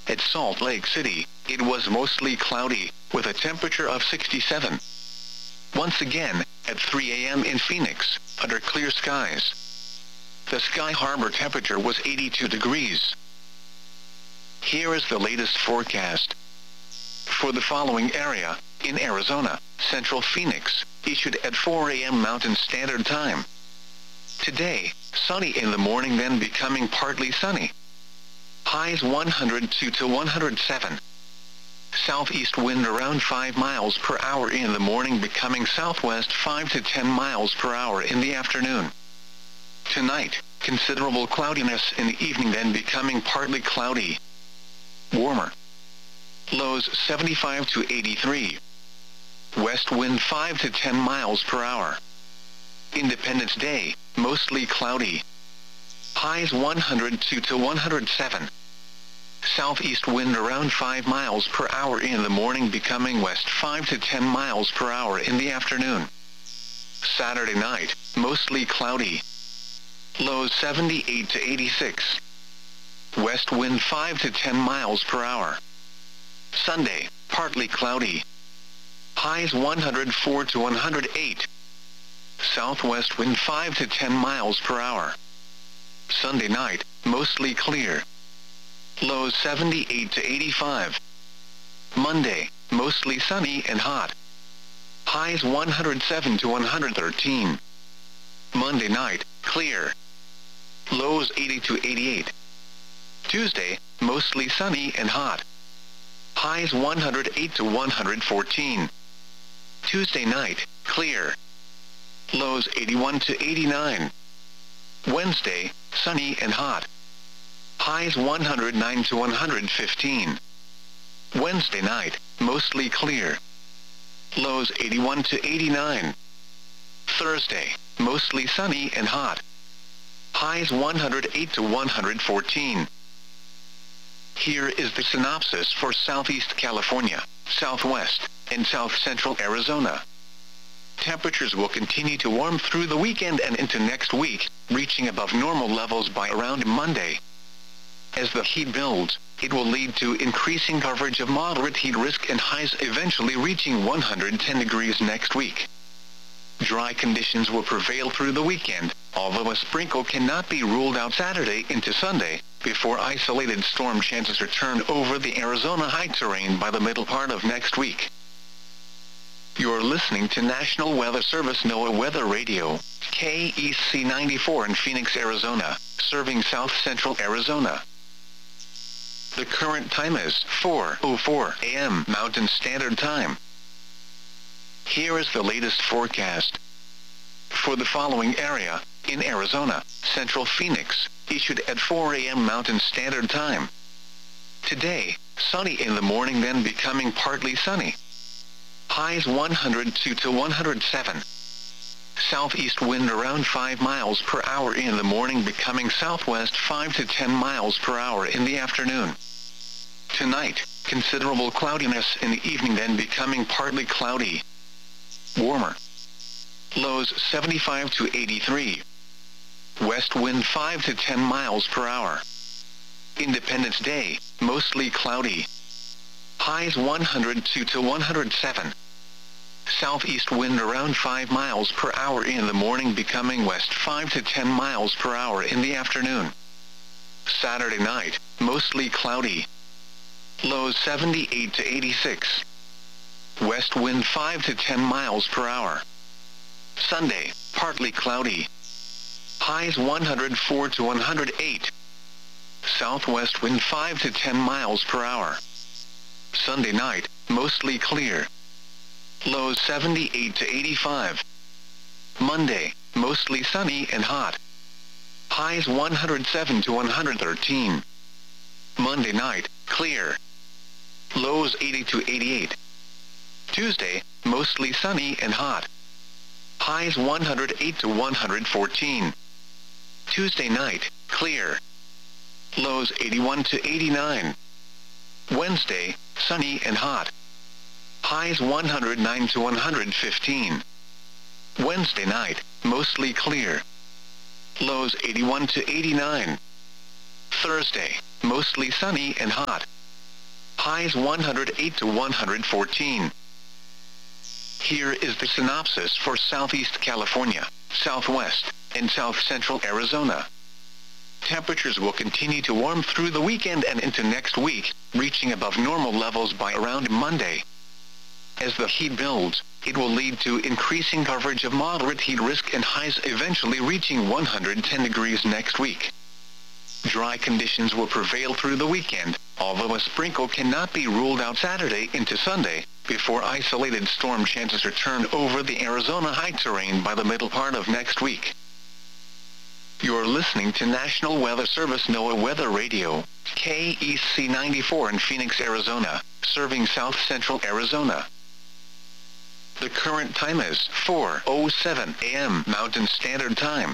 At Salt Lake City, it was mostly cloudy, with a temperature of 67. Once again, at 3 a.m. in Phoenix, under clear skies. The Sky Harbor temperature was 82 degrees. Here is the latest forecast. For the following area, in Arizona, Central Phoenix, issued at 4 a.m. Mountain Standard Time. Today, sunny in the morning, then becoming partly sunny. Highs 102 to 107. Southeast wind around 5 miles per hour in the morning, becoming southwest 5 to 10 miles per hour in the afternoon. Tonight, considerable cloudiness in the evening, then becoming partly cloudy. Warmer. Lows 75 to 83. West wind 5 to 10 miles per hour. Independence Day, mostly cloudy. Highs 102 to 107. Southeast wind around 5 miles per hour in the morning, becoming west 5 to 10 miles per hour in the afternoon. Saturday night, mostly cloudy. Lows 78 to 86. West wind 5 to 10 miles per hour. Sunday, partly cloudy. Highs 104 to 108. Southwest wind 5 to 10 miles per hour. Sunday night, mostly clear. Lows 78 to 85. Monday, mostly sunny and hot. Highs 107 to 113. Monday night, clear. Lows 80 to 88. Tuesday, mostly sunny and hot. Highs 108 to 114. Tuesday night, clear. Lows 81 to 89. Wednesday, sunny and hot. Highs 109 to 115. Wednesday night, mostly clear. Lows 81 to 89. Thursday, mostly sunny and hot. Highs 108 to 114. Here is the synopsis for Southeast California, Southwest, and South Central Arizona. Temperatures will continue to warm through the weekend and into next week, reaching above normal levels by around Monday. As the heat builds, it will lead to increasing coverage of moderate heat risk and highs eventually reaching 110 degrees next week. Dry conditions will prevail through the weekend, although a sprinkle cannot be ruled out Saturday into Sunday, before isolated storm chances return over the Arizona high terrain by the middle part of next week. You're listening to National Weather Service NOAA Weather Radio, KEC 94 in Phoenix, Arizona, serving South Central Arizona. The current time is 4:04 a.m. Mountain Standard Time. Here is the latest forecast. For the following area, in Arizona, Central Phoenix, issued at 4 a.m. Mountain Standard Time. Today, sunny in the morning, then becoming partly sunny. Highs 102 to 107. Southeast wind around 5 miles per hour in the morning, becoming southwest 5 to 10 miles per hour in the afternoon. Tonight, considerable cloudiness in the evening, then becoming partly cloudy. Warmer. Lows 75 to 83. West wind 5 to 10 miles per hour. Independence Day, mostly cloudy. Highs 102 to 107. Southeast wind around 5 miles per hour in the morning, becoming west 5 to 10 miles per hour in the afternoon. Saturday night, mostly cloudy. Lows 78 to 86. West wind 5 to 10 miles per hour. Sunday, partly cloudy. Highs 104 to 108. Southwest wind 5 to 10 miles per hour. Sunday night, mostly clear. Lows 78 to 85. Monday, mostly sunny and hot. Highs 107 to 113. Monday night, clear. Lows 80 to 88. Tuesday, mostly sunny and hot. Highs 108 to 114. Tuesday night, clear. Lows 81 to 89. Wednesday, sunny and hot. Highs 109 to 115. Wednesday night, mostly clear. Lows 81 to 89. Thursday, mostly sunny and hot. highs 108 to 114. Here is the synopsis for Southeast California, Southwest, and South Central Arizona. Temperatures will continue to warm through the weekend and into next week, reaching above normal levels by around Monday. As the heat builds, it will lead to increasing coverage of moderate heat risk and highs eventually reaching 110 degrees next week. Dry conditions will prevail through the weekend, although a sprinkle cannot be ruled out Saturday into Sunday, before isolated storm chances return over the Arizona high terrain by the middle part of next week. You're listening to National Weather Service NOAA Weather Radio, KEC 94 in Phoenix, Arizona, serving South Central Arizona. The current time is 4:07 a.m. Mountain Standard Time.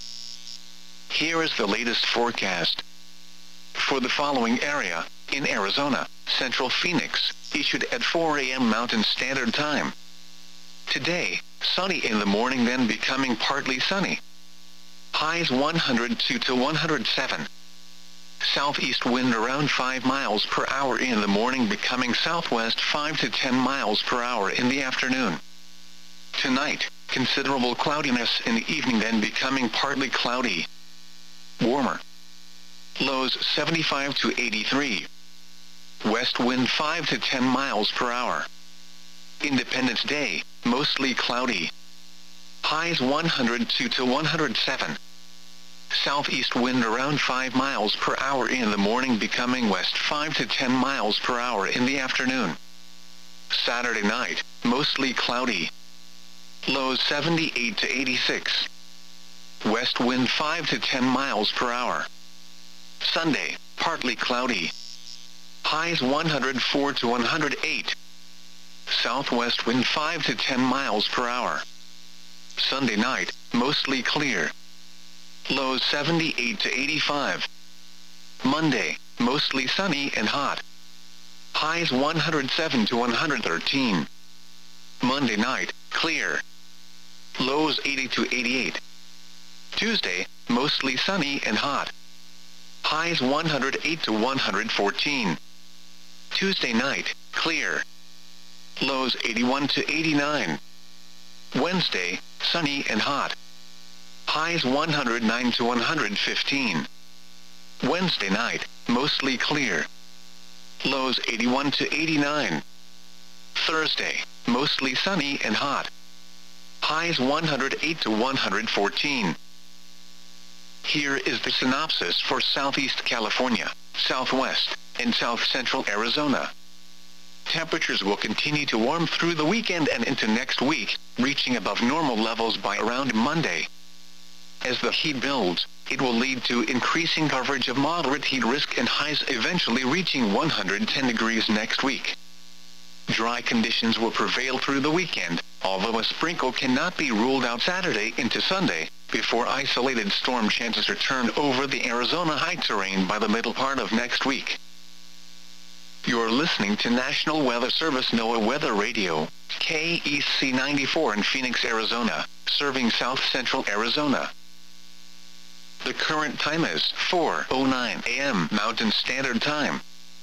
Here is the latest forecast. For the following area, in Arizona, Central Phoenix, issued at 4 a.m. Mountain Standard Time. Today, sunny in the morning then becoming partly sunny. Highs 102 to 107. Southeast wind around 5 miles per hour in the morning becoming southwest 5 to 10 miles per hour in the afternoon. Tonight, considerable cloudiness in the evening then becoming partly cloudy. Warmer. Lows 75 to 83. West wind 5 to 10 miles per hour. Independence Day, mostly cloudy. Highs 102 to 107. Southeast wind around 5 miles per hour in the morning becoming west 5 to 10 miles per hour in the afternoon. Saturday night, mostly cloudy. Lows 78 to 86. West wind 5 to 10 miles per hour. Sunday, partly cloudy. Highs 104 to 108. Southwest wind 5 to 10 miles per hour. Sunday night, mostly clear. Lows 78 to 85. Monday, mostly sunny and hot. Highs 107 to 113. Monday night, clear. Lows 80 to 88. Tuesday, mostly sunny and hot. Highs 108 to 114. Tuesday night, clear. Lows 81 to 89. Wednesday, sunny and hot. Highs 109 to 115. Wednesday night, mostly clear. Lows 81 to 89. Thursday, mostly sunny and hot. Highs 108 to 114. Here is the synopsis for Southeast California, Southwest, and South Central Arizona. Temperatures will continue to warm through the weekend and into next week, reaching above normal levels by around Monday. As the heat builds, it will lead to increasing coverage of moderate heat risk and highs eventually reaching 110 degrees next week. Dry conditions will prevail through the weekend, although a sprinkle cannot be ruled out Saturday into Sunday, before isolated storm chances return over the Arizona high terrain by the middle part of next week. You're listening to National Weather Service NOAA Weather Radio, KEC 94 in Phoenix, Arizona, serving South Central Arizona. The current time is 4:09 a.m. Mountain Standard Time.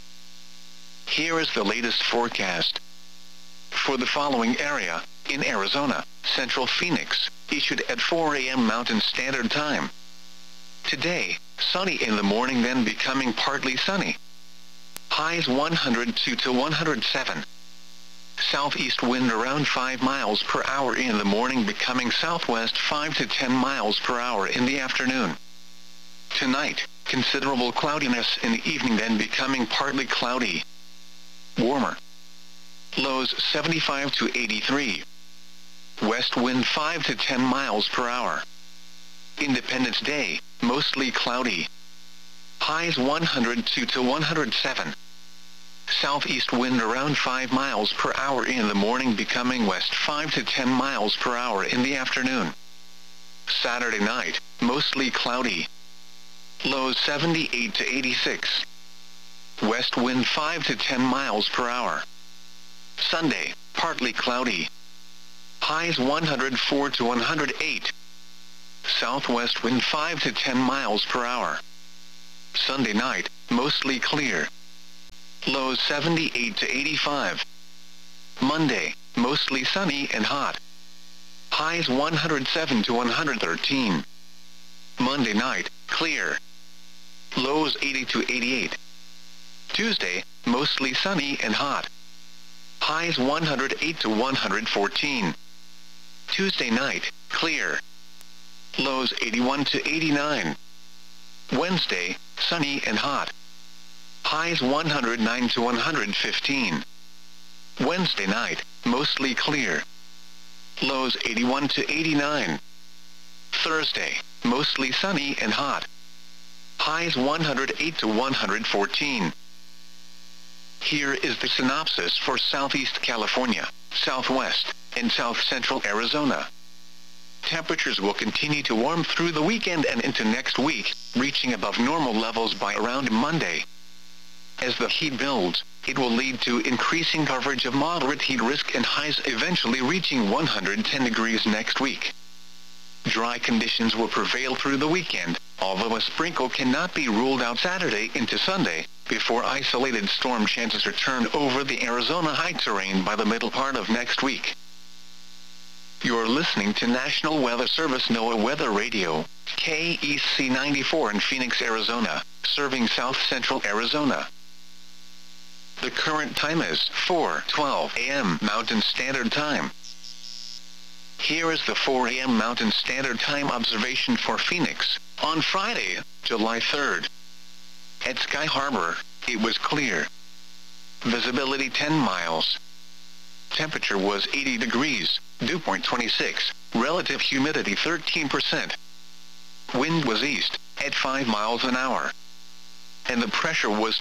Here is the latest forecast. For the following area, in Arizona, Central Phoenix, issued at 4 a.m. Mountain Standard Time. Today, sunny in the morning then becoming partly sunny. Highs 102 to 107. Southeast wind around 5 miles per hour in the morning becoming southwest 5 to 10 miles per hour in the afternoon. Tonight, considerable cloudiness in the evening then becoming partly cloudy. Warmer. Lows 75 to 83. West wind 5 to 10 miles per hour. Independence Day, mostly cloudy. Highs 102 to 107. Southeast wind around 5 miles per hour in the morning becoming west 5 to 10 miles per hour in the afternoon. Saturday night, mostly cloudy. Lows 78 to 86. West wind 5 to 10 miles per hour. Sunday, partly cloudy. Highs 104 to 108. Southwest wind 5 to 10 miles per hour. Sunday night, mostly clear. Lows 78 to 85. Monday, mostly sunny and hot. Highs 107 to 113. Monday night, clear. Lows 80 to 88. Tuesday, mostly sunny and hot. Highs 108 to 114. Tuesday night, clear. Lows 81 to 89. Wednesday, sunny and hot. Highs 109 to 115. Wednesday night, mostly clear. Lows 81 to 89. Thursday, mostly sunny and hot. Highs 108 to 114. Here is the synopsis for Southeast California, Southwest, and South Central Arizona. Temperatures will continue to warm through the weekend and into next week, reaching above normal levels by around Monday. As the heat builds, it will lead to increasing coverage of moderate heat risk and highs eventually reaching 110 degrees next week. Dry conditions will prevail through the weekend, although a sprinkle cannot be ruled out Saturday into Sunday, before isolated storm chances return over the Arizona high terrain by the middle part of next week. You're listening to National Weather Service NOAA Weather Radio, KEC 94 in Phoenix, Arizona, serving South Central Arizona. The current time is 4:12 a.m. Mountain Standard Time. Here is the 4 a.m. Mountain Standard Time observation for Phoenix, on Friday, July 3rd. At Sky Harbor, it was clear. Visibility 10 miles. Temperature was 80 degrees, dew point 26, relative humidity 13%. Wind was east, at 5 miles an hour. And the pressure was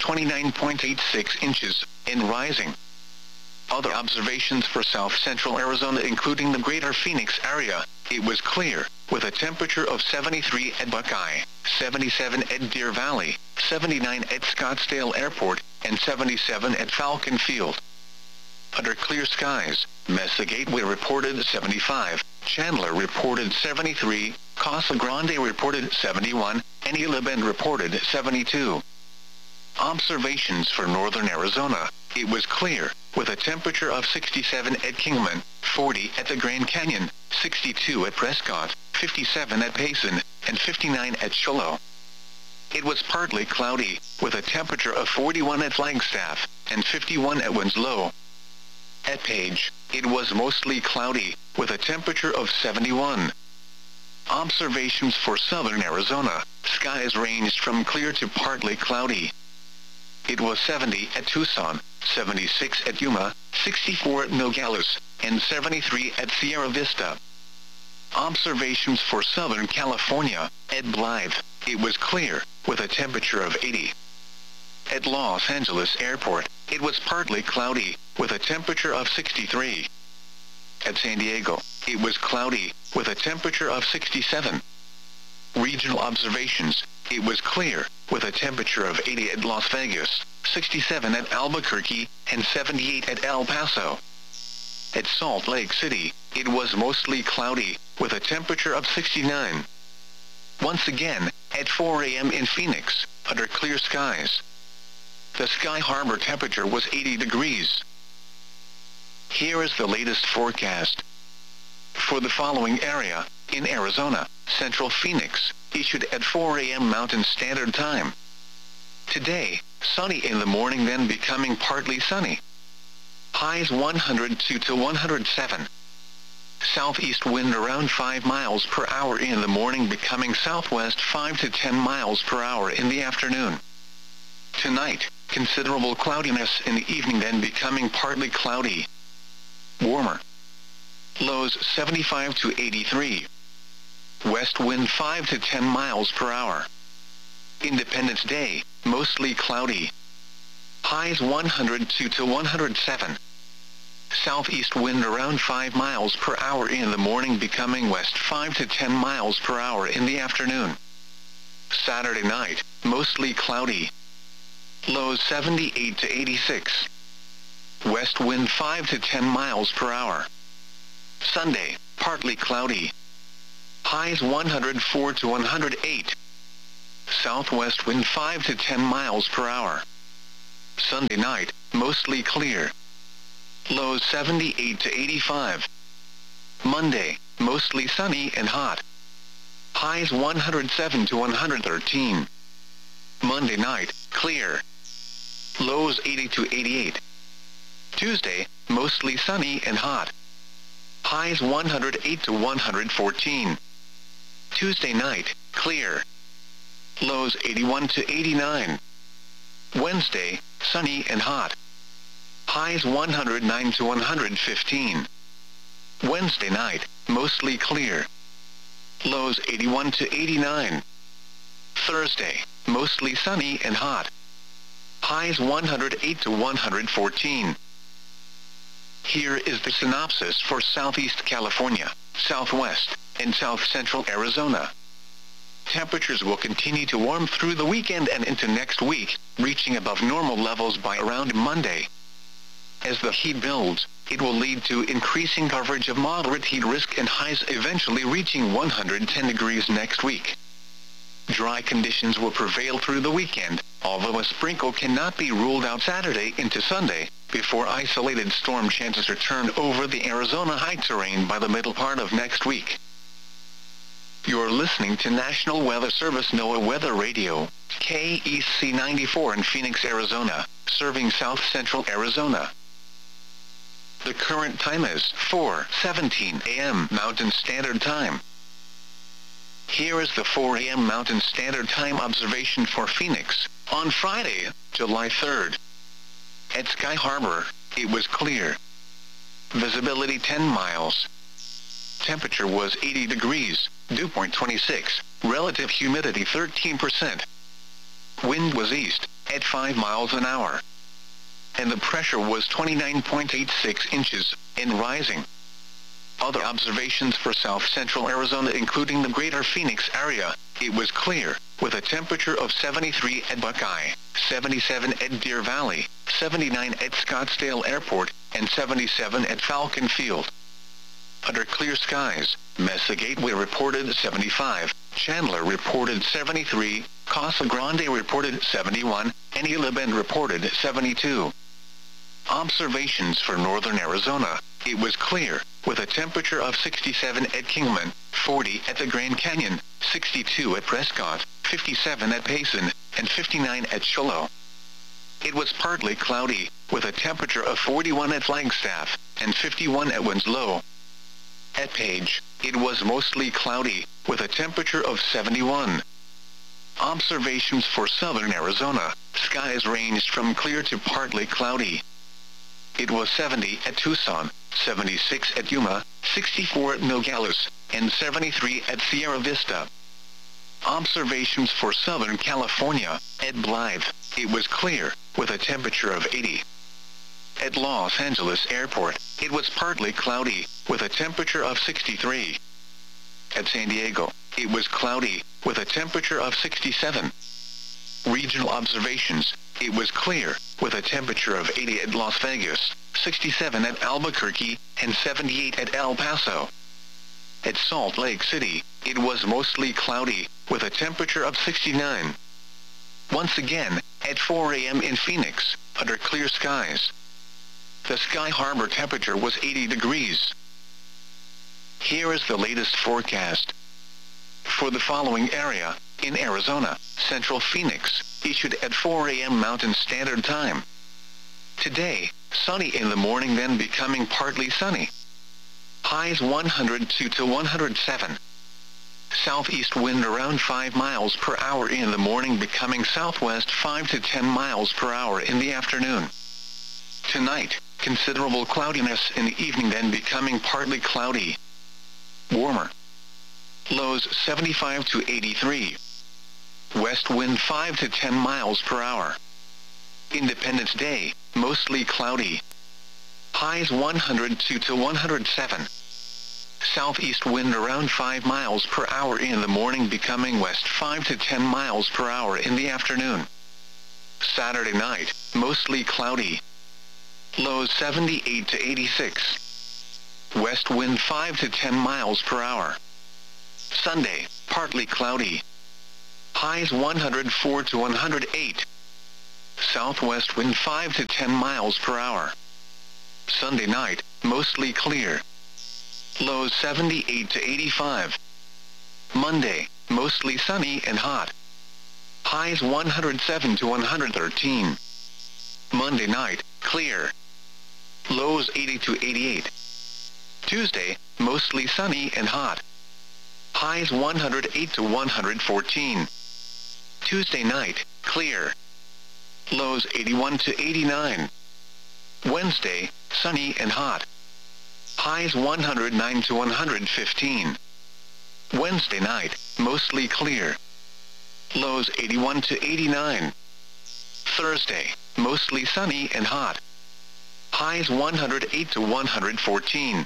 29.86 inches, and rising. Other observations for South Central Arizona including the greater Phoenix area, it was clear, with a temperature of 73 at Buckeye, 77 at Deer Valley, 79 at Scottsdale Airport, and 77 at Falcon Field. Under clear skies, Mesa Gateway reported 75, Chandler reported 73, Casa Grande reported 71, and Gila Bend reported 72. Observations for northern Arizona, it was clear, with a temperature of 67 at Kingman, 40 at the Grand Canyon, 62 at Prescott, 57 at Payson, and 59 at Shiloh. It was partly cloudy, with a temperature of 41 at Flagstaff, and 51 at Winslow. At Page, it was mostly cloudy, with a temperature of 71. Observations for southern Arizona, skies ranged from clear to partly cloudy. It was 70 at Tucson, 76 at Yuma, 64 at Nogales, and 73 at Sierra Vista. Observations for Southern California, at Blythe, it was clear, with a temperature of 80. At Los Angeles Airport, it was partly cloudy, with a temperature of 63. At San Diego, it was cloudy, with a temperature of 67. Regional observations, it was clear, with a temperature of 80 at Las Vegas, 67 at Albuquerque, and 78 at El Paso. At Salt Lake City, it was mostly cloudy, with a temperature of 69. Once again, at 4 a.m. in Phoenix, under clear skies. The Sky Harbor temperature was 80 degrees. Here is the latest forecast. For the following area, in Arizona, Central Phoenix, issued at 4 a.m. Mountain Standard Time. Today, sunny in the morning then becoming partly sunny. Highs 102 to 107. Southeast wind around 5 miles per hour in the morning becoming southwest 5 to 10 miles per hour in the afternoon. Tonight, considerable cloudiness in the evening then becoming partly cloudy. Warmer. Lows 75 to 83. West wind 5 to 10 miles per hour. Independence Day, mostly cloudy. Highs 102 to 107. Southeast wind around 5 miles per hour in the morning becoming west 5 to 10 miles per hour in the afternoon. Saturday night, mostly cloudy. Lows 78 to 86. West wind 5 to 10 miles per hour. Sunday, partly cloudy. Highs 104 to 108. Southwest wind 5 to 10 miles per hour. Sunday night, mostly clear. Lows 78 to 85. Monday, mostly sunny and hot. Highs 107 to 113. Monday night, clear. Lows 80 to 88. Tuesday, mostly sunny and hot. Highs 108 to 114. Tuesday night, clear. Lows 81 to 89. Wednesday, sunny and hot. Highs 109 to 115. Wednesday night, mostly clear. Lows 81 to 89. Thursday, mostly sunny and hot. Highs 108 to 114. Here is the synopsis for Southeast California, Southwest, and South Central Arizona. Temperatures will continue to warm through the weekend and into next week, reaching above normal levels by around Monday. As the heat builds, it will lead to increasing coverage of moderate heat risk and highs eventually reaching 110 degrees next week. Dry conditions will prevail through the weekend, although a sprinkle cannot be ruled out Saturday into Sunday, before isolated storm chances return over the Arizona high terrain by the middle part of next week. You're listening to National Weather Service NOAA Weather Radio, KEC 94 in Phoenix, Arizona, serving South Central Arizona. The current time is 4:17 a.m. Mountain Standard Time. Here is the 4 a.m. Mountain Standard Time observation for Phoenix, on Friday, July 3rd. At Sky Harbor, it was clear. Visibility 10 miles. Temperature was 80 degrees, dew point 26, relative humidity 13%. Wind was east, at 5 miles an hour. And the pressure was 29.86 inches, and rising. Other observations for South Central Arizona including the greater Phoenix area, it was clear, with a temperature of 73 at Buckeye, 77 at Deer Valley, 79 at Scottsdale Airport, and 77 at Falcon Field. Under clear skies, Mesa Gateway reported 75, Chandler reported 73, Casa Grande reported 71, and Gila Bend reported 72. Observations for northern Arizona, it was clear, with a temperature of 67 at Kingman, 40 at the Grand Canyon, 62 at Prescott, 57 at Payson, and 59 at Shiloh. It was partly cloudy, with a temperature of 41 at Flagstaff, and 51 at Winslow. At Page, it was mostly cloudy, with a temperature of 71. Observations for southern Arizona, skies ranged from clear to partly cloudy. It was 70 at Tucson, 76 at Yuma, 64 at Nogales, and 73 at Sierra Vista. Observations for Southern California, at Blythe, it was clear, with a temperature of 80. At Los Angeles Airport, it was partly cloudy, with a temperature of 63. At San Diego, it was cloudy, with a temperature of 67. Regional observations, it was clear, with a temperature of 80 at Las Vegas, 67 at Albuquerque, and 78 at El Paso. At Salt Lake City, it was mostly cloudy, with a temperature of 69. Once again, at 4 a.m. in Phoenix, under clear skies. The Sky Harbor temperature was 80 degrees. Here is the latest forecast. For the following area, in Arizona, Central Phoenix, issued at 4 a.m. Mountain Standard Time. Today, sunny in the morning then becoming partly sunny. Highs 102 to 107. Southeast wind around 5 miles per hour in the morning becoming southwest 5 to 10 miles per hour in the afternoon. Tonight, considerable cloudiness in the evening then becoming partly cloudy. Warmer. Lows 75 to 83. West wind 5 to 10 miles per hour. Independence Day, mostly cloudy. Highs 102 to 107. Southeast wind around 5 miles per hour in the morning becoming west 5 to 10 miles per hour in the afternoon. Saturday night, mostly cloudy. Lows 78 to 86. West wind 5 to 10 miles per hour. Sunday, partly cloudy. Highs 104 to 108. southwest wind 5 to 10 miles per hour. Sunday night, mostly clear. Lows 78 to 85. Monday, mostly sunny and hot. Highs 107 to 113. Monday night, clear. Lows 80 to 88. Tuesday, mostly sunny and hot. Highs 108 to 114. Tuesday night, clear. Lows 81 to 89. Wednesday, sunny and hot. Highs 109 to 115. Wednesday night, mostly clear. Lows 81 to 89. Thursday, mostly sunny and hot. Highs 108 to 114.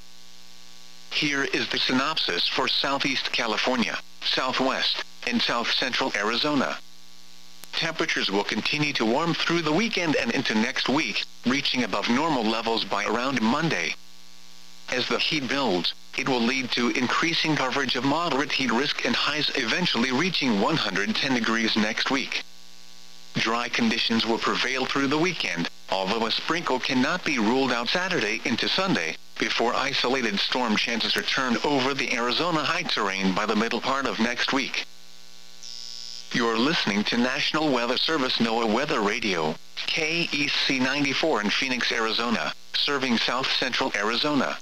Here is the synopsis for Southeast California, Southwest, and South Central Arizona. Temperatures will continue to warm through the weekend and into next week, reaching above normal levels by around Monday. As the heat builds, it will lead to increasing coverage of moderate heat risk and highs eventually reaching 110 degrees next week. Dry conditions will prevail through the weekend, although a sprinkle cannot be ruled out Saturday into Sunday, before isolated storm chances return over the Arizona high terrain by the middle part of next week. You're listening to National Weather Service NOAA Weather Radio, KEC 94 in Phoenix, Arizona, serving South Central Arizona.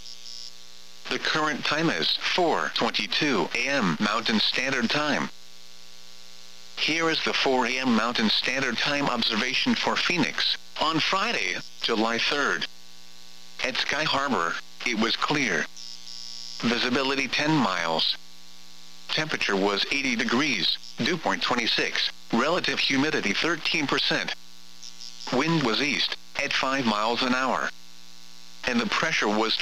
The current time is 4:22 a.m. Mountain Standard Time. Here is the 4 a.m. Mountain Standard Time observation for Phoenix, on Friday, July 3rd. At Sky Harbor, it was clear. Visibility 10 miles. Temperature was 80 degrees, dew point 26, relative humidity 13%. Wind was east, at 5 miles an hour. And the pressure was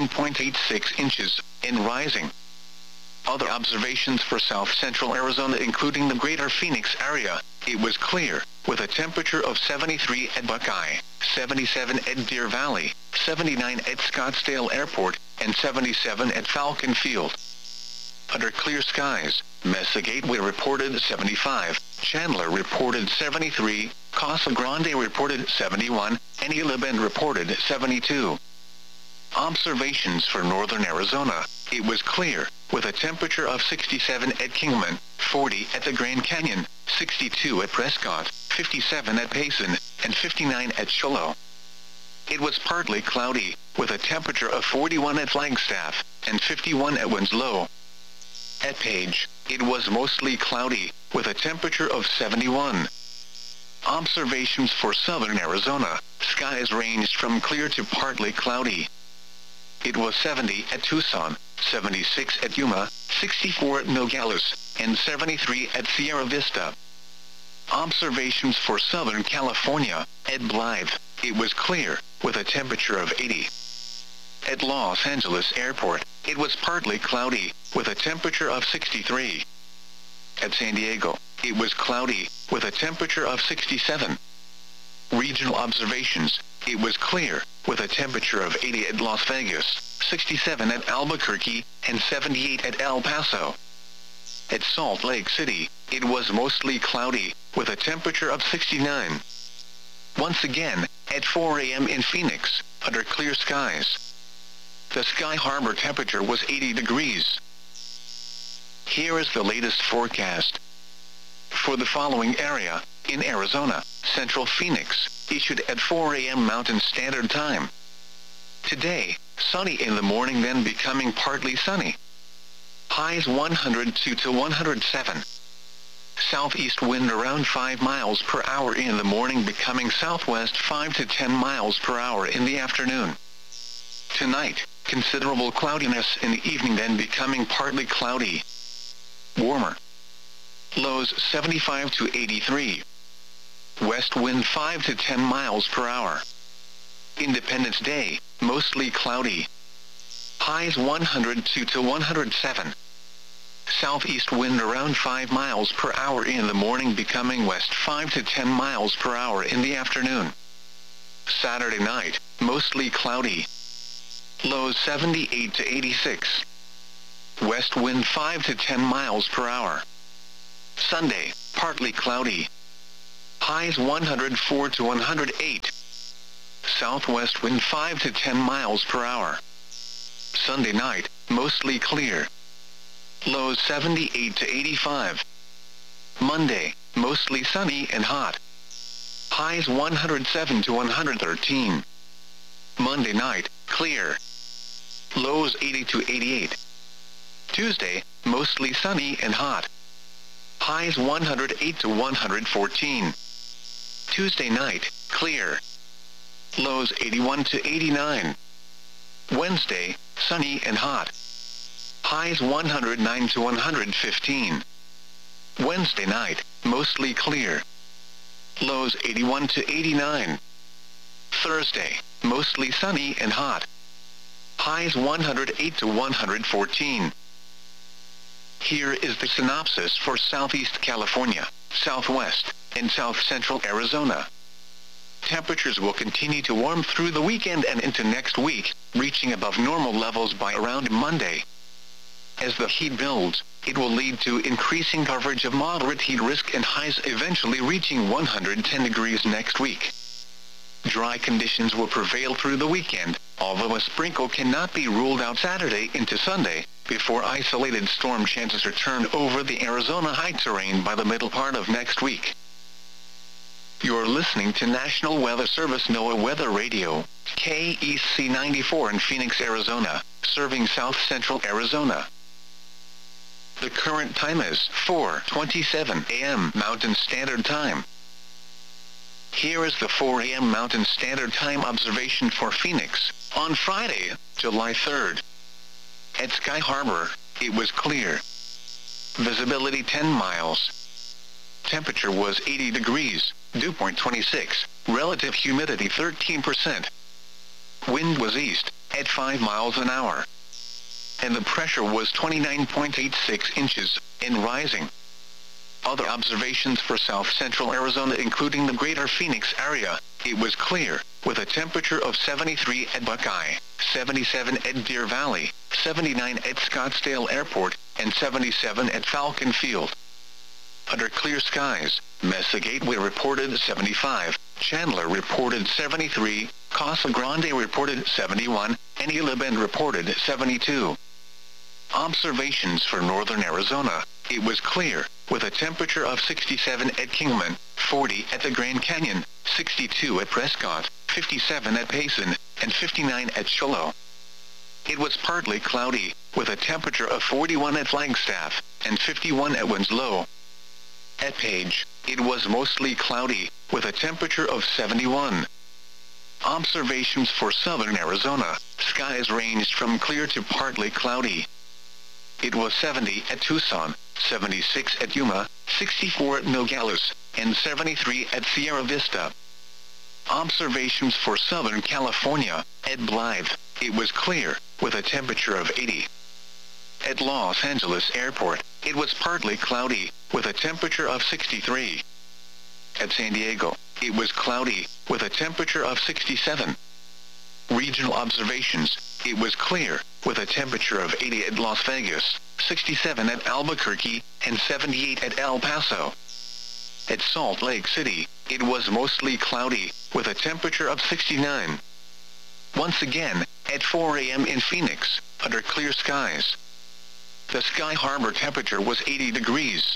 29.86 inches, and rising. Other observations for South Central Arizona including the greater Phoenix area, it was clear, with a temperature of 73 at Buckeye, 77 at Deer Valley, 79 at Scottsdale Airport, and 77 at Falcon Field. Under clear skies, Mesa Gateway reported 75, Chandler reported 73, Casa Grande reported 71, and Isla Bend reported 72. Observations for northern Arizona, it was clear, with a temperature of 67 at Kingman, 40 at the Grand Canyon, 62 at Prescott, 57 at Payson, and 59 at Cholo. It was partly cloudy, with a temperature of 41 at Flagstaff, and 51 at Winslow. At Page, it was mostly cloudy, with a temperature of 71. Observations for southern Arizona, skies ranged from clear to partly cloudy. It was 70 at Tucson, 76 at Yuma, 64 at Nogales, and 73 at Sierra Vista. Observations for Southern California, at Blythe, it was clear, with a temperature of 80. At Los Angeles Airport, it was partly cloudy, with a temperature of 63. At San Diego, it was cloudy, with a temperature of 67. Regional observations, it was clear, with a temperature of 80 at Las Vegas, 67 at Albuquerque, and 78 at El Paso. At Salt Lake City, it was mostly cloudy, with a temperature of 69. Once again, at 4 a.m. in Phoenix, under clear skies. The Sky Harbor temperature was 80 degrees. Here is the latest forecast. For the following area, in Arizona, Central Phoenix, issued at 4 a.m. Mountain Standard Time. Today, sunny in the morning then becoming partly sunny. Highs 102 to 107. Southeast wind around 5 miles per hour in the morning becoming southwest 5 to 10 miles per hour in the afternoon. Tonight, considerable cloudiness in the evening then becoming partly cloudy. Warmer. Lows 75 to 83. West wind 5 to 10 miles per hour. Independence Day, mostly cloudy. Highs 102 to 107. Southeast wind around 5 miles per hour in the morning becoming west 5 to 10 miles per hour in the afternoon. Saturday night, mostly cloudy. Lows 78 to 86. West wind 5 to 10 miles per hour. Sunday, partly cloudy. highs 104 to 108. Southwest wind 5 to 10 miles per hour. Sunday night, mostly clear. Lows 78 to 85. Monday, mostly sunny and hot. Highs 107 to 113. Monday night, clear. Lows 80 to 88. Tuesday, mostly sunny and hot. Highs 108 to 114. Tuesday night, clear. Lows 81 to 89. Wednesday, sunny and hot. Highs 109 to 115. Wednesday night, mostly clear. Lows 81 to 89. Thursday, mostly sunny and hot. Highs 108 to 114. Here is the synopsis for Southeast California, Southwest, and South Central Arizona. Temperatures will continue to warm through the weekend and into next week, reaching above normal levels by around Monday. As the heat builds, it will lead to increasing coverage of moderate heat risk and highs eventually reaching 110 degrees next week. Dry conditions will prevail through the weekend, although a sprinkle cannot be ruled out Saturday into Sunday, before isolated storm chances return over the Arizona high terrain by the middle part of next week. You're listening to National Weather Service NOAA Weather Radio, KEC 94 in Phoenix, Arizona, serving South Central Arizona. The current time is 4:27 a.m. Mountain Standard Time. Here is the 4 a.m. Mountain Standard Time observation for Phoenix, on Friday, July 3rd. At Sky Harbor, it was clear. Visibility 10 miles. Temperature was 80 degrees, dew point 26, relative humidity 13%. Wind was east, at 5 miles an hour. And the pressure was 29.86 inches, and rising. Other observations for South Central Arizona including the greater Phoenix area, it was clear, with a temperature of 73 at Buckeye, 77 at Deer Valley, 79 at Scottsdale Airport, and 77 at Falcon Field. Under clear skies, Mesa Gateway reported 75, Chandler reported 73, Casa Grande reported 71, and Gila Bend reported 72. Observations for northern Arizona, it was clear, with a temperature of 67 at Kingman, 40 at the Grand Canyon, 62 at Prescott, 57 at Payson, and 59 at Shiloh. It was partly cloudy, with a temperature of 41 at Flagstaff, and 51 at Winslow. At Page, it was mostly cloudy, with a temperature of 71. Observations for southern Arizona, skies ranged from clear to partly cloudy. It was 70 at Tucson, 76 at Yuma, 64 at Nogales, and 73 at Sierra Vista. Observations for Southern California, at Blythe, it was clear, with a temperature of 80. At Los Angeles Airport, it was partly cloudy, with a temperature of 63. At San Diego, it was cloudy, with a temperature of 67. Regional observations, it was clear, with a temperature of 80 at Las Vegas, 67 at Albuquerque, and 78 at El Paso. At Salt Lake City, it was mostly cloudy, with a temperature of 69. Once again, at 4 a.m. in Phoenix, under clear skies. The Sky Harbor temperature was 80 degrees.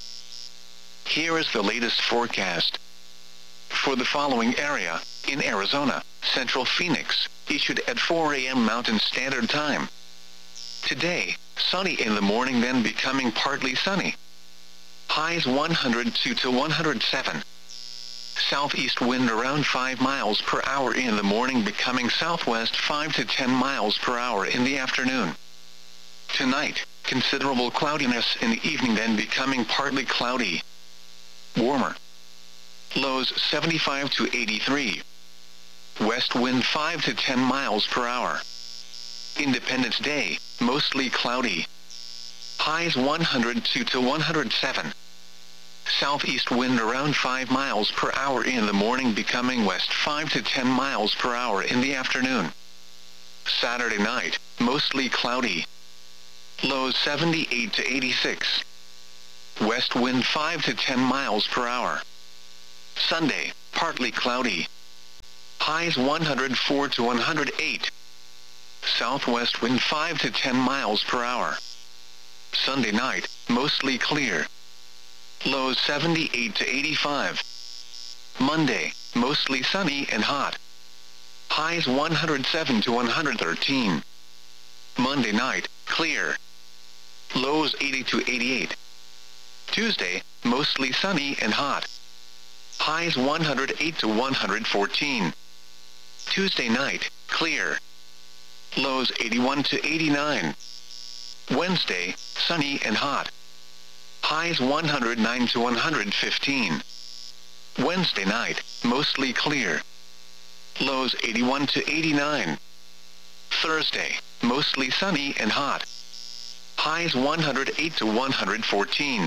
Here is the latest forecast. For the following area, in Arizona, Central Phoenix, issued at 4 a.m. Mountain Standard Time. Today, sunny in the morning then becoming partly sunny. Highs 102 to 107. Southeast wind around 5 miles per hour in the morning becoming southwest 5 to 10 miles per hour in the afternoon. Tonight, considerable cloudiness in the evening then becoming partly cloudy. Warmer. Lows 75 to 83. West wind 5 to 10 miles per hour. Independence Day, mostly cloudy. Highs 102 to 107. Southeast wind around 5 miles per hour in the morning becoming west 5 to 10 miles per hour in the afternoon. Saturday night, mostly cloudy. Lows 78 to 86. West wind 5 to 10 miles per hour. Sunday, partly cloudy. Highs 104 to 108. Southwest wind 5 to 10 miles per hour. Sunday night, mostly clear. Lows 78 to 85. Monday, mostly sunny and hot. Highs 107 to 113. Monday night, clear. Lows 80 to 88. Tuesday, mostly sunny and hot. Highs 108 to 114. Tuesday night, clear. Lows 81 to 89. Wednesday, sunny and hot. Highs 109 to 115. Wednesday night, mostly clear. Lows 81 to 89. Thursday, mostly sunny and hot. Highs 108 to 114.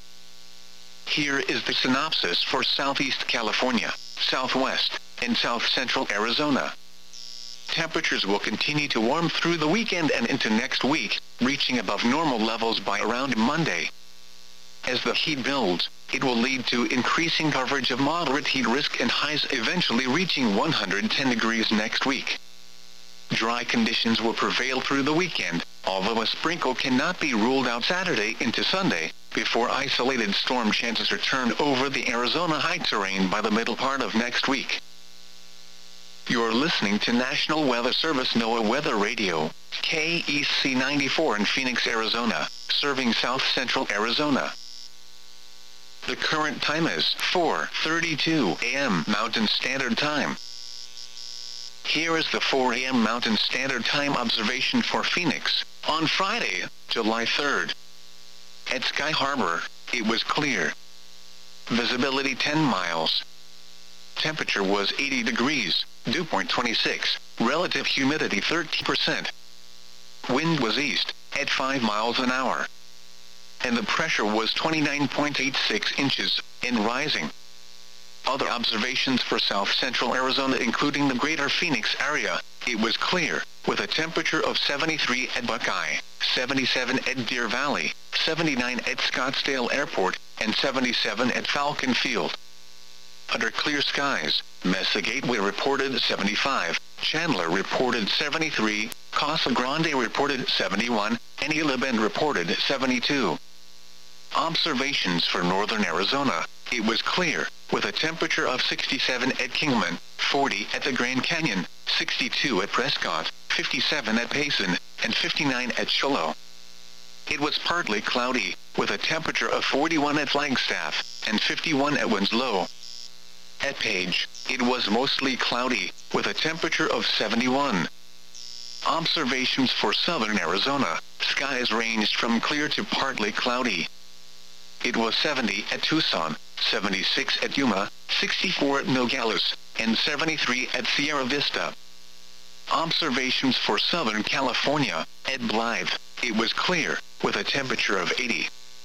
Here is the synopsis for Southeast California, Southwest, and South Central Arizona. Temperatures will continue to warm through the weekend and into next week, reaching above normal levels by around Monday. As the heat builds, it will lead to increasing coverage of moderate heat risk and highs eventually reaching 110 degrees next week. Dry conditions will prevail through the weekend, although a sprinkle cannot be ruled out Saturday into Sunday, before isolated storm chances return over the Arizona high terrain by the middle part of next week. You're listening to National Weather Service NOAA Weather Radio, KEC 94 in Phoenix, Arizona, serving South Central Arizona. The current time is 4:32 a.m. Mountain Standard Time. Here is the 4 a.m. Mountain Standard Time observation for Phoenix, on Friday, July 3rd. At Sky Harbor, it was clear. Visibility 10 miles. Temperature was 80 degrees, dew point 26, relative humidity 30%. Wind was east, at 5 miles an hour. And the pressure was 29.86 inches, and rising. Other observations for South Central Arizona including the greater Phoenix area, it was clear, with a temperature of 73 at Buckeye, 77 at Deer Valley, 79 at Scottsdale Airport, and 77 at Falcon Field. Under clear skies, Mesa Gateway reported 75, Chandler reported 73, Casa Grande reported 71, and Gila Bend reported 72. Observations for northern Arizona, it was clear, with a temperature of 67 at Kingman, 40 at the Grand Canyon, 62 at Prescott, 57 at Payson, and 59 at Shiloh. It was partly cloudy, with a temperature of 41 at Flagstaff, and 51 at Winslow. At Page, it was mostly cloudy, with a temperature of 71. Observations for southern Arizona, skies ranged from clear to partly cloudy. It was 70 at Tucson, 76 at Yuma, 64 at Nogales, and 73 at Sierra Vista. Observations for Southern California, at Blythe, it was clear, with a temperature of 80.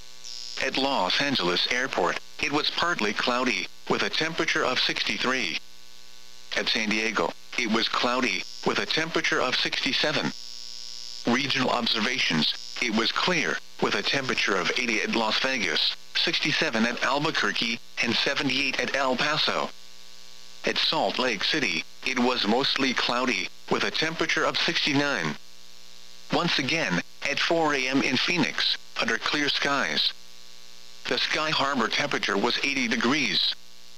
At Los Angeles Airport, it was partly cloudy, with a temperature of 63. At San Diego, it was cloudy, with a temperature of 67. Regional observations, it was clear, with a temperature of 80 at Las Vegas, 67 at Albuquerque, and 78 at El Paso. At Salt Lake City, it was mostly cloudy, with a temperature of 69. Once again, at 4 a.m. in Phoenix, under clear skies. The Sky Harbor temperature was 80 degrees.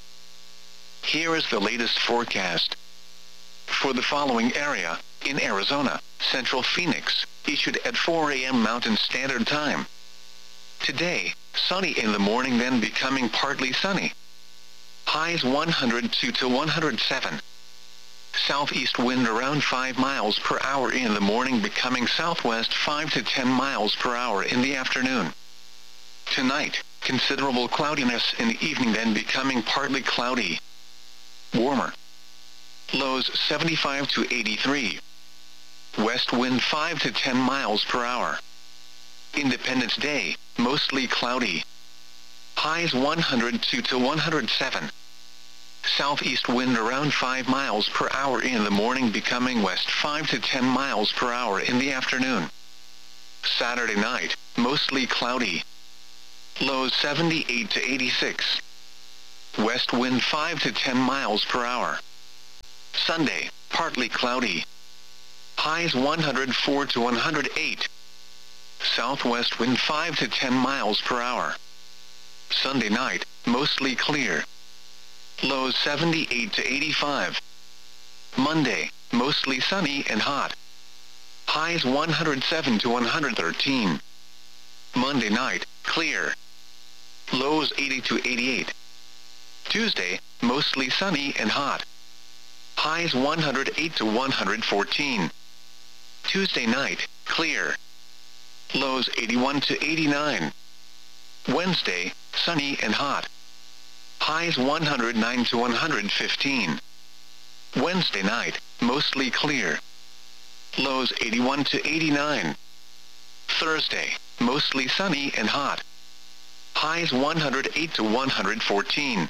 Here is the latest forecast. For the following area, in Arizona, Central Phoenix, issued at 4 a.m. Mountain Standard Time. Today, sunny in the morning then becoming partly sunny. Highs 102 to 107. Southeast wind around 5 miles per hour in the morning becoming southwest 5 to 10 miles per hour in the afternoon. Tonight, considerable cloudiness in the evening then becoming partly cloudy. Warmer. Lows 75 to 83. West wind 5 to 10 miles per hour. Independence Day, mostly cloudy. Highs 102 to 107. Southeast wind around 5 miles per hour in the morning becoming west 5 to 10 miles per hour in the afternoon. Saturday night, mostly cloudy. Lows 78 to 86. west wind 5 to 10 miles per hour. Sunday, partly cloudy. Highs 104 to 108. Southwest wind 5 to 10 miles per hour. Sunday night, mostly clear. Lows 78 to 85. Monday, mostly sunny and hot. Highs 107 to 113. Monday night, clear. Lows 80 to 88. Tuesday, mostly sunny and hot. Highs 108 to 114. Tuesday night, clear. Lows 81 to 89. Wednesday, sunny and hot. Highs 109 to 115. Wednesday night, mostly clear. Lows 81 to 89. Thursday, mostly sunny and hot. Highs 108 to 114.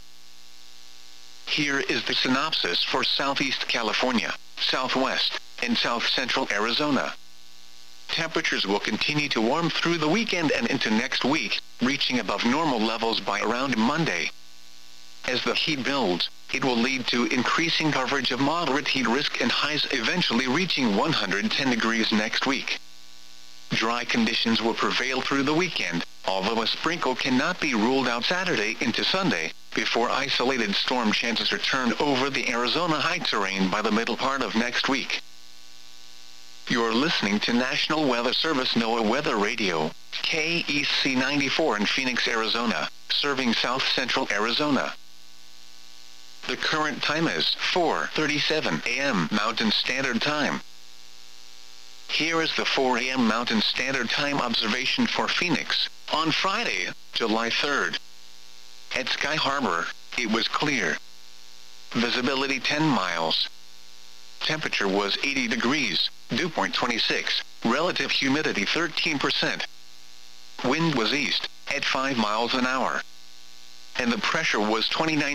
Here is the synopsis for Southeast California, Southwest, and South Central Arizona. Temperatures will continue to warm through the weekend and into next week, reaching above normal levels by around Monday. As the heat builds, it will lead to increasing coverage of moderate heat risk and highs eventually reaching 110 degrees next week. Dry conditions will prevail through the weekend, although a sprinkle cannot be ruled out Saturday into Sunday, before isolated storm chances return over the Arizona high terrain by the middle part of next week. You're listening to National Weather Service NOAA Weather Radio, KEC 94 in Phoenix, Arizona, serving South Central Arizona. The current time is 4:37 a.m. Mountain Standard Time. Here is the 4 a.m. Mountain Standard Time observation for Phoenix, on Friday, July 3rd. At Sky Harbor, it was clear. Visibility 10 miles. Temperature was 80 degrees, dew point 26, relative humidity 13%. Wind was east, at 5 miles an hour. And the pressure was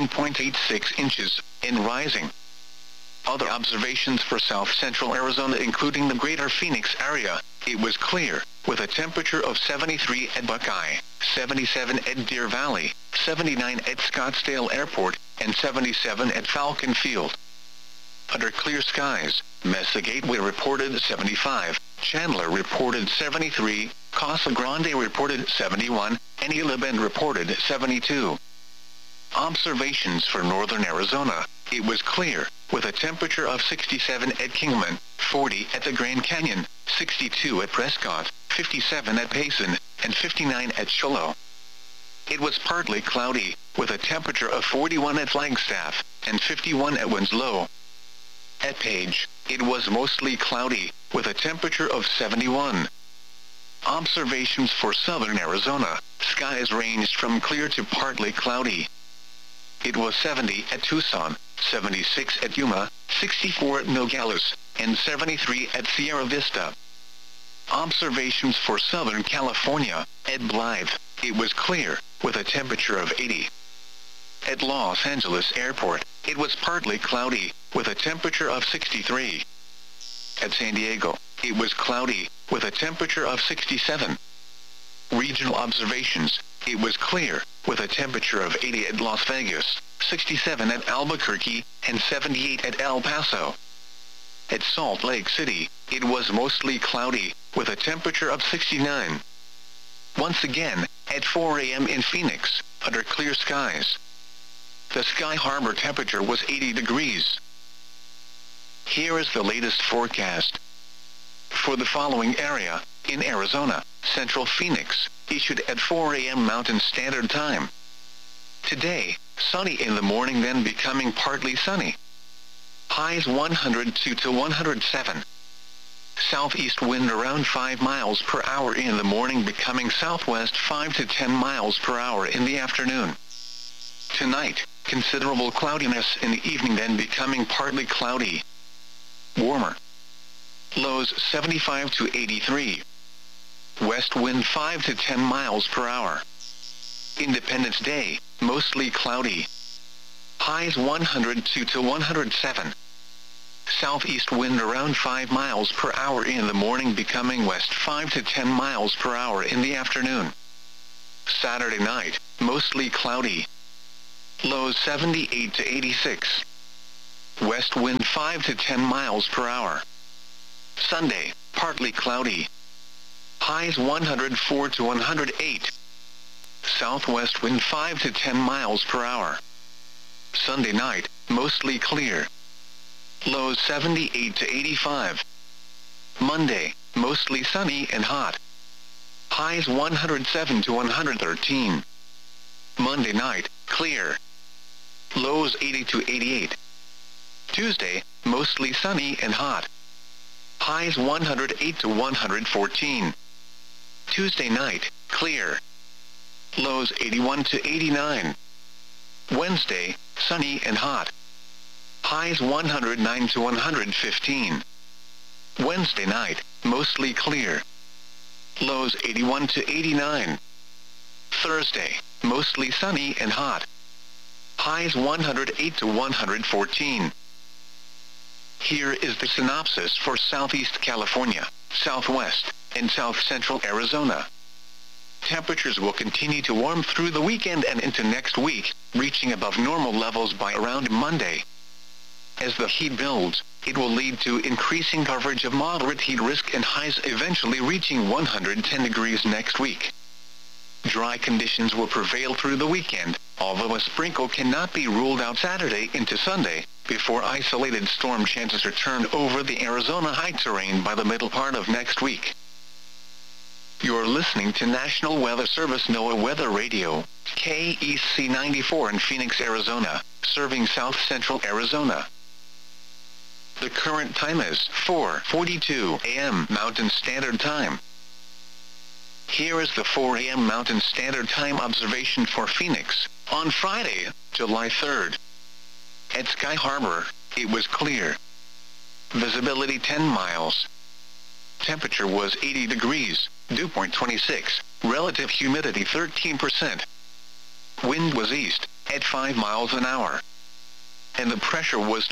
29.86 inches, and rising. Other observations for South Central Arizona including the greater Phoenix area, it was clear, with a temperature of 73 at Buckeye, 77 at Deer Valley, 79 at Scottsdale Airport, and 77 at Falcon Field. Under clear skies, Mesa Gateway reported 75, Chandler reported 73, Casa Grande reported 71, and Isla Bend reported 72. Observations for northern Arizona, it was clear, with a temperature of 67 at Kingman, 40 at the Grand Canyon, 62 at Prescott, 57 at Payson, and 59 at Cholo. It was partly cloudy, with a temperature of 41 at Flagstaff, and 51 at Winslow. At Page, it was mostly cloudy, with a temperature of 71. Observations for southern Arizona, skies ranged from clear to partly cloudy. It was 70 at Tucson, 76 at Yuma, 64 at Nogales, and 73 at Sierra Vista. Observations for Southern California, at Blythe, it was clear, with a temperature of 80. At Los Angeles Airport, it was partly cloudy, with a temperature of 63. At San Diego, it was cloudy, with a temperature of 67. Regional observations, it was clear, with a temperature of 80 at Las Vegas, 67 at Albuquerque, and 78 at El Paso. At Salt Lake City, it was mostly cloudy, with a temperature of 69. Once again, at 4 a.m. in Phoenix, under clear skies. The Sky Harbor temperature was 80 degrees. Here is the latest forecast. For the following area, in Arizona, Central Phoenix, issued at 4 a.m. Mountain Standard Time. Today, sunny in the morning then becoming partly sunny. Highs 102 to 107. Southeast wind around 5 miles per hour in the morning becoming southwest 5 to 10 miles per hour in the afternoon. Tonight, considerable cloudiness in the evening then becoming partly cloudy. Warmer. Lows 75 to 83. West wind 5 to 10 miles per hour. Independence Day, mostly cloudy. Highs 102 to 107. Southeast wind around 5 miles per hour in the morning becoming west 5 to 10 miles per hour in the afternoon. Saturday night, mostly cloudy. Lows 78 to 86. West wind 5 to 10 miles per hour. Sunday, partly cloudy. Highs 104 to 108. Southwest wind 5 to 10 miles per hour. Sunday night, mostly clear. Lows 78 to 85. Monday, mostly sunny and hot. Highs 107 to 113. Monday night, clear. Lows 80 to 88. Tuesday, mostly sunny and hot. Highs 108 to 114. Tuesday night, clear. Lows 81 to 89. Wednesday, sunny and hot. Highs 109 to 115. Wednesday night, mostly clear. Lows 81 to 89. Thursday, mostly sunny and hot. Highs 108 to 114. Here is the synopsis for Southeast California, Southwest, and South Central Arizona. Temperatures will continue to warm through the weekend and into next week, reaching above normal levels by around Monday. As the heat builds, it will lead to increasing coverage of moderate heat risk and highs eventually reaching 110 degrees next week. Dry conditions will prevail through the weekend, although a sprinkle cannot be ruled out Saturday into Sunday, before isolated storm chances return over the Arizona high terrain by the middle part of next week. You're listening to National Weather Service NOAA Weather Radio, KEC 94 in Phoenix, Arizona, serving South Central Arizona. The current time is 4:42 a.m. Mountain Standard Time. Here is the 4 a.m. Mountain Standard Time observation for Phoenix, on Friday, July 3rd. At Sky Harbor, it was clear. Visibility 10 miles. Temperature was 80 degrees, dew point 26, relative humidity 13%. Wind was east, at 5 miles an hour. And the pressure was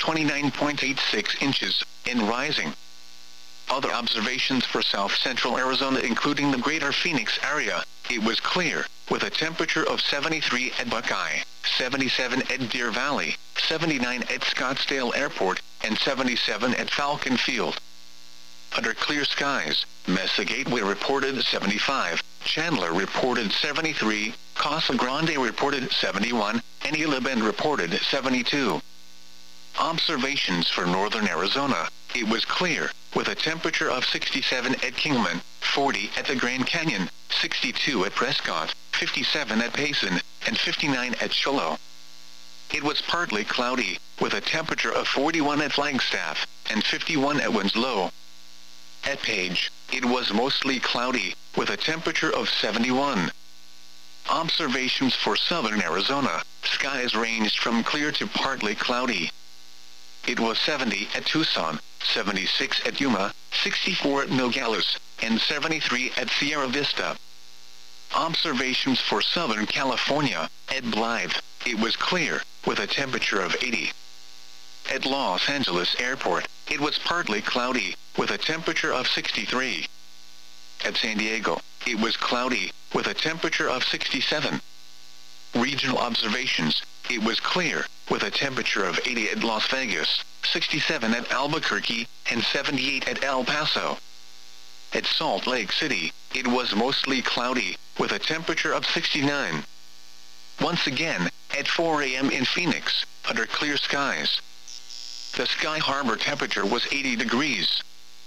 29.86 inches, and rising. Other observations for South Central Arizona including the greater Phoenix area, it was clear, with a temperature of 73 at Buckeye, 77 at Deer Valley, 79 at Scottsdale Airport, and 77 at Falcon Field. Under clear skies, Mesa Gateway reported 75, Chandler reported 73, Casa Grande reported 71, and Gila Bend reported 72. Observations for northern Arizona, it was clear, with a temperature of 67 at Kingman, 40 at the Grand Canyon, 62 at Prescott, 57 at Payson, and 59 at Shiloh. It was partly cloudy, with a temperature of 41 at Flagstaff, and 51 at Winslow. At Page, it was mostly cloudy, with a temperature of 71. Observations for southern Arizona, skies ranged from clear to partly cloudy. It was 70 at Tucson, 76 at Yuma, 64 at Nogales, and 73 at Sierra Vista. Observations for Southern California, at Blythe, it was clear, with a temperature of 80. At Los Angeles Airport, it was partly cloudy, with a temperature of 63. At San Diego, it was cloudy, with a temperature of 67. Regional observations, it was clear, with a temperature of 80 at Las Vegas, 67 at Albuquerque, and 78 at El Paso. At Salt Lake City, it was mostly cloudy, with a temperature of 69. Once again, at 4 a.m. in Phoenix, under clear skies, the Sky Harbor temperature was 80 degrees.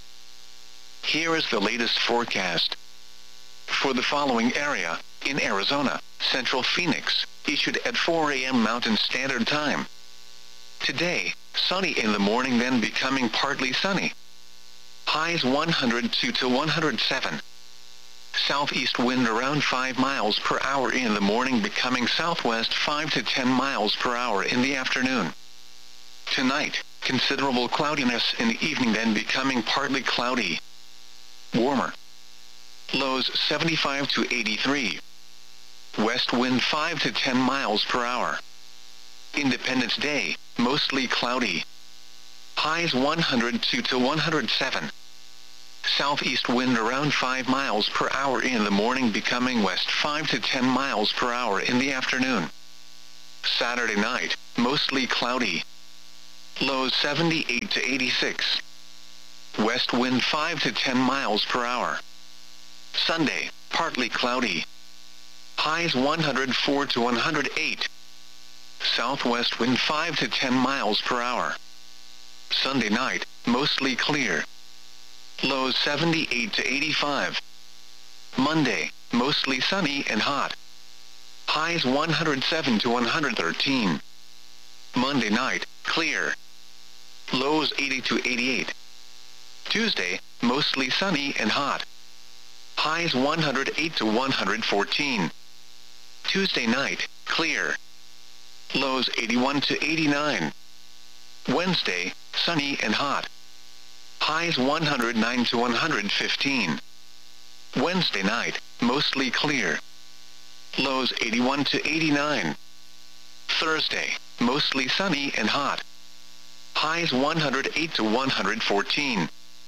Here is the latest forecast. For the following area, in Arizona, Central Phoenix, issued at 4 a.m. Mountain Standard Time. Today, sunny in the morning then becoming partly sunny. Highs 102 to 107. Southeast wind around 5 miles per hour in the morning becoming southwest 5 to 10 miles per hour in the afternoon. Tonight, considerable cloudiness in the evening then becoming partly cloudy. Warmer. Lows 75 to 83. West wind 5 to 10 miles per hour. Independence Day, mostly cloudy. Highs 102 to 107. Southeast wind around 5 miles per hour in the morning becoming west 5 to 10 miles per hour in the afternoon. Saturday night, mostly cloudy. Lows 78 to 86. West wind 5 to 10 miles per hour. Sunday, partly cloudy. Highs 104 to 108. Southwest wind 5 to 10 miles per hour. Sunday night, mostly clear. Lows 78 to 85. Monday, mostly sunny and hot. Highs 107 to 113. Monday night, clear. Lows 80 to 88. Tuesday, mostly sunny and hot. Highs 108 to 114. Tuesday night, clear. Lows 81 to 89. Wednesday, sunny and hot. Highs 109 to 115. Wednesday night, mostly clear. Lows 81 to 89. Thursday, mostly sunny and hot. Highs 108 to 114.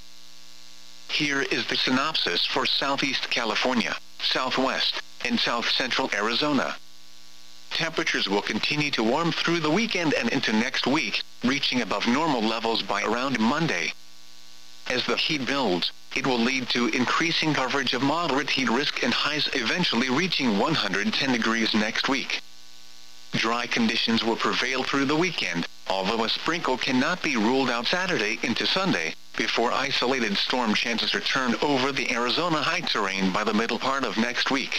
Here is the synopsis for Southeast California, Southwest, and South Central Arizona. Temperatures will continue to warm through the weekend and into next week, reaching above normal levels by around Monday. As the heat builds, it will lead to increasing coverage of moderate heat risk and highs eventually reaching 110 degrees next week. Dry conditions will prevail through the weekend, although a sprinkle cannot be ruled out Saturday into Sunday, before isolated storm chances return over the Arizona high terrain by the middle part of next week.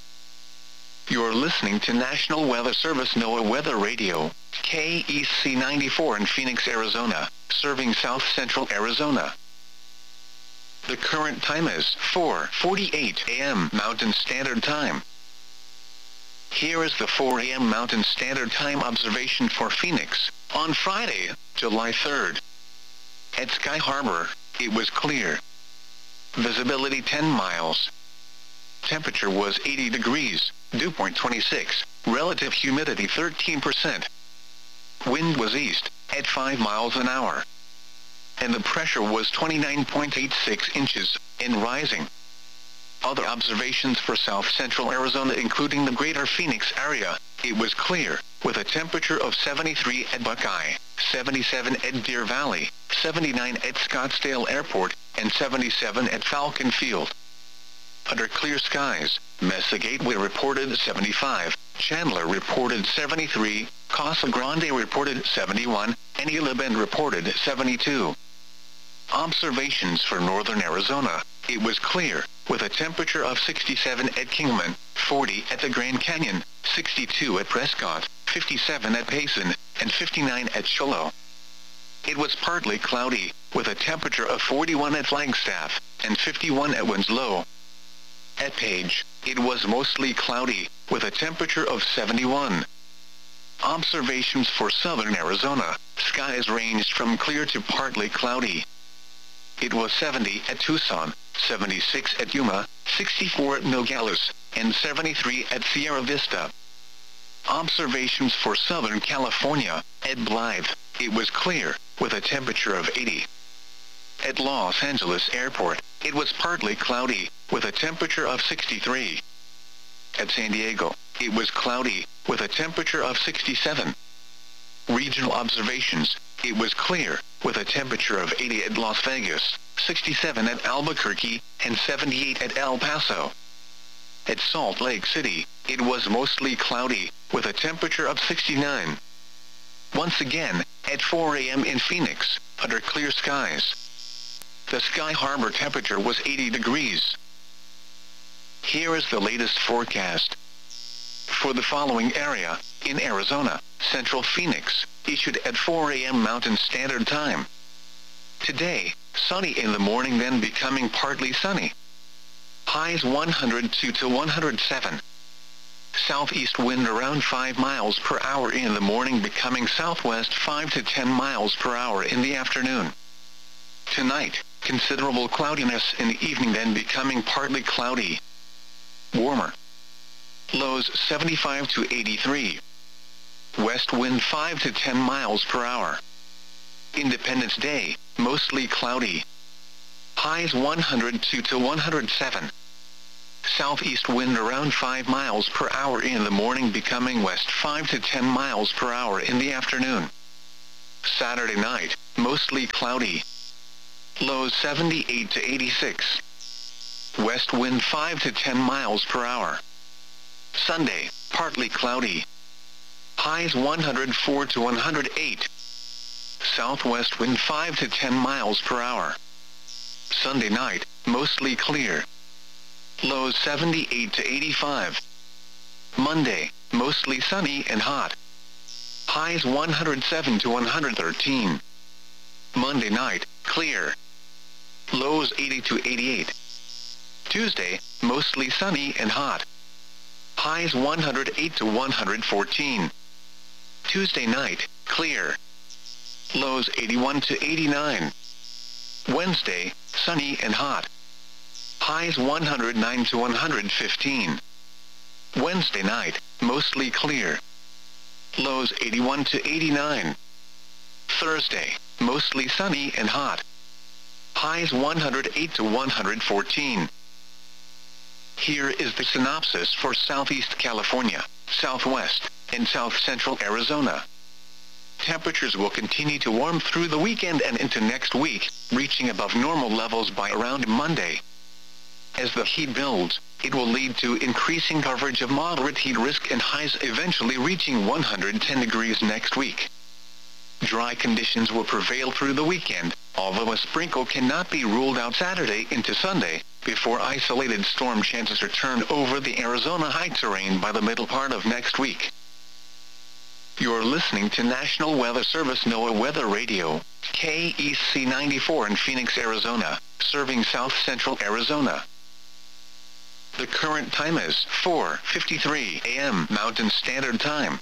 You're listening to National Weather Service NOAA Weather Radio, KEC 94 in Phoenix, Arizona, serving South Central Arizona. The current time is 4:48 a.m. Mountain Standard Time. Here is the 4 a.m. Mountain Standard Time observation for Phoenix, on Friday, July 3rd. At Sky Harbor, it was clear. Visibility 10 miles. Temperature was 80 degrees, dew point 26, relative humidity 13%. Wind was east, at 5 miles an hour. And the pressure was 29.86 inches, and rising. Other observations for South Central Arizona including the greater Phoenix area, it was clear, with a temperature of 73 at Buckeye, 77 at Deer Valley, 79 at Scottsdale Airport, and 77 at Falcon Field. Under clear skies, Mesa Gateway reported 75, Chandler reported 73, Casa Grande reported 71, and Gila Bend reported 72. Observations for northern Arizona, it was clear, with a temperature of 67 at Kingman, 40 at the Grand Canyon, 62 at Prescott, 57 at Payson, and 59 at Shiloh. It was partly cloudy, with a temperature of 41 at Flagstaff, and 51 at Winslow. At Page, it was mostly cloudy, with a temperature of 71. Observations for southern Arizona, skies ranged from clear to partly cloudy. It was 70 at Tucson, 76 at Yuma, 64 at Nogales, and 73 at Sierra Vista. Observations for Southern California, at Blythe, it was clear, with a temperature of 80. At Los Angeles Airport, it was partly cloudy, with a temperature of 63. At San Diego, it was cloudy, with a temperature of 67. Regional observations, it was clear, with a temperature of 80 at Las Vegas, 67 at Albuquerque, and 78 at El Paso. At Salt Lake City, it was mostly cloudy, with a temperature of 69. Once again, at 4 a.m. in Phoenix, under clear skies. The Sky Harbor temperature was 80 degrees. Here is the latest forecast. For the following area, in Arizona, Central Phoenix, issued at 4 a.m. Mountain Standard Time. Today, sunny in the morning then becoming partly sunny. Highs 102 to 107. Southeast wind around 5 miles per hour in the morning becoming southwest 5 to 10 miles per hour in the afternoon. Tonight, considerable cloudiness in the evening then becoming partly cloudy. Warmer. Lows 75 to 83. West wind 5 to 10 miles per hour. Independence Day, mostly cloudy. Highs 102 to 107. southeast wind around 5 miles per hour in the morning, becoming west 5 to 10 miles per hour in the afternoon. Saturday night, mostly cloudy. Lows 78 to 86. West wind 5 to 10 miles per hour. Sunday, partly cloudy. Highs 104 to 108. Southwest wind 5 to 10 miles per hour. Sunday night, mostly clear. Lows 78 to 85. Monday, mostly sunny and hot. Highs 107 to 113. Monday night, clear. Lows 80 to 88. Tuesday, mostly sunny and hot. Highs 108 to 114. Tuesday night, clear. Lows 81 to 89. Wednesday, sunny and hot. Highs 109 to 115. Wednesday night, mostly clear. Lows 81 to 89. Thursday, mostly sunny and hot. Highs 108 to 114. Here is the synopsis for Southeast California, Southwest, and South Central Arizona. Temperatures will continue to warm through the weekend and into next week, reaching above normal levels by around Monday. As the heat builds, it will lead to increasing coverage of moderate heat risk and highs eventually reaching 110 degrees next week. Dry conditions will prevail through the weekend, although a sprinkle cannot be ruled out Saturday into Sunday, before isolated storm chances return over the Arizona high terrain by the middle part of next week. You're listening to National Weather Service NOAA Weather Radio, KEC 94 in Phoenix, Arizona, serving South Central Arizona. The current time is 4:53 a.m. Mountain Standard Time.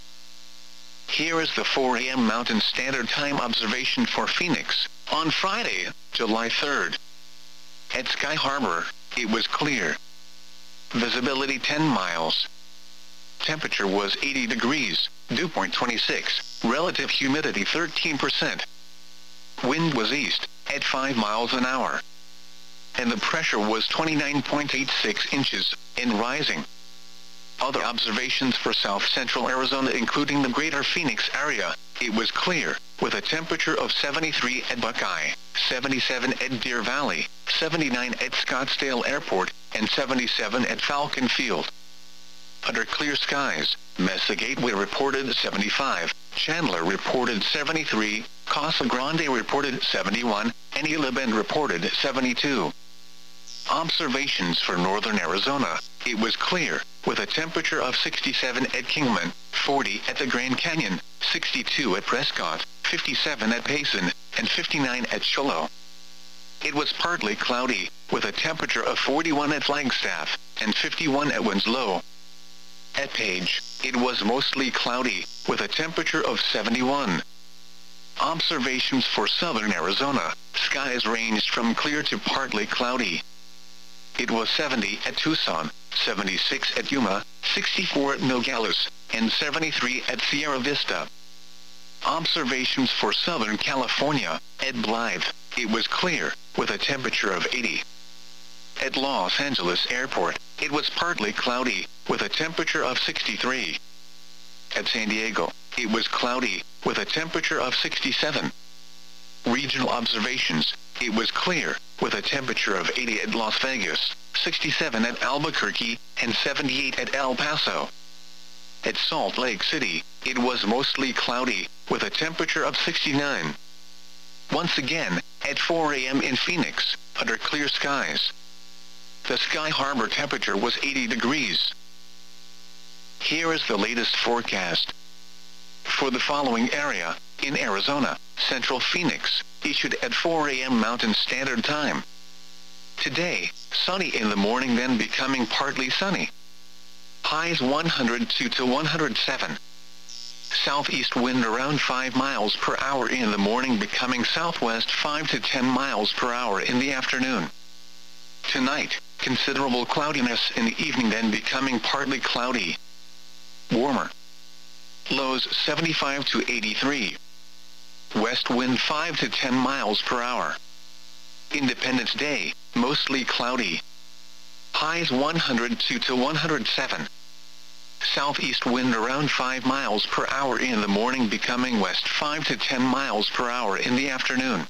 Here is the 4 a.m. Mountain Standard Time observation for Phoenix, on Friday, July 3rd. At Sky Harbor, it was clear. Visibility 10 miles. Temperature was 80 degrees, dew point 26, relative humidity 13%. Wind was east, at 5 miles an hour. And the pressure was 29.86 inches, and rising. Other observations for South Central Arizona, including the greater Phoenix area, it was clear, with a temperature of 73 at Buckeye, 77 at Deer Valley, 79 at Scottsdale Airport, and 77 at Falcon Field. Under clear skies, Mesa Gateway reported 75, Chandler reported 73, Casa Grande reported 71, and Isla Bend reported 72. Observations for northern Arizona, it was clear, with a temperature of 67 at Kingman, 40 at the Grand Canyon, 62 at Prescott, 57 at Payson, and 59 at Cholo. It was partly cloudy, with a temperature of 41 at Flagstaff, and 51 at Winslow. At Page, it was mostly cloudy, with a temperature of 71. Observations for southern Arizona, skies ranged from clear to partly cloudy. It was 70 at Tucson, 76 at Yuma, 64 at Nogales, and 73 at Sierra Vista. Observations for Southern California, at Blythe, it was clear, with a temperature of 80. At Los Angeles Airport, it was partly cloudy, with a temperature of 63. At San Diego, it was cloudy, with a temperature of 67. Regional observations, it was clear, with a temperature of 80 at Las Vegas, 67 at Albuquerque, and 78 at El Paso. At Salt Lake City, it was mostly cloudy, with a temperature of 69. Once again, at 4 a.m. in Phoenix, under clear skies. The Sky Harbor temperature was 80 degrees. Here is the latest forecast. For the following area, in Arizona, Central Phoenix, issued at 4 a.m. Mountain Standard Time. Today, sunny in the morning, then becoming partly sunny. Highs 102 to 107. Southeast wind around 5 miles per hour in the morning, becoming southwest 5 to 10 miles per hour in the afternoon. Tonight, considerable cloudiness in the evening, then becoming partly cloudy. Warmer. Lows 75 to 83. West wind 5 to 10 miles per hour. Independence Day, mostly cloudy. highs 102 to 107. Southeast wind around 5 miles per hour in the morning, becoming west 5 to 10 miles per hour in the afternoon.